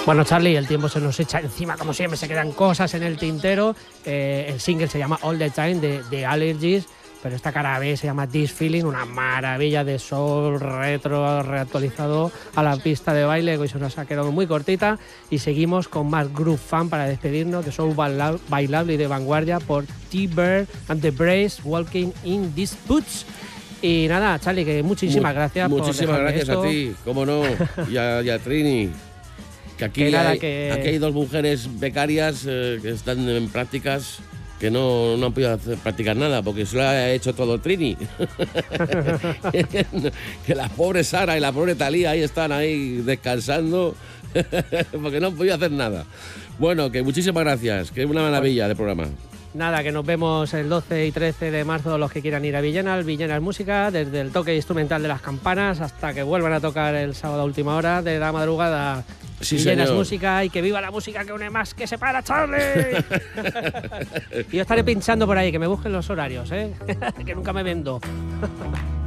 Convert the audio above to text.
Bueno, Charlie, el tiempo se nos echa encima, como siempre, se quedan cosas en el tintero. El single se llama All the Time de Allergies, pero esta cara B se llama This Feeling, una maravilla de soul retro reactualizado a la pista de baile, que hoy se nos ha quedado muy cortita. Y seguimos con más Groove Fan para despedirnos de soul bailable y de vanguardia por T-Bird and the Brace, Walking in These Boots. Y nada, Charlie, que muchísimas gracias por Muchísimas gracias esto. a ti, cómo no, y a Trini. Que aquí, aquí hay dos mujeres becarias que están en prácticas que no han podido practicar nada porque se lo ha hecho todo Trini. Que la pobre Sara y la pobre Talía ahí están ahí descansando porque no han podido hacer nada. Bueno, que muchísimas gracias, que es una maravilla de programa. Nada, que nos vemos el 12 y 13 de marzo los que quieran ir a Villena, el Villenas Música, desde el toque instrumental de las campanas hasta que vuelvan a tocar el sábado a última hora de la madrugada. Sí, Villenas señor. Música, y que viva la música que une más que separa, Charlie. Y yo estaré pinchando por ahí, que me busquen los horarios, que nunca me vendo.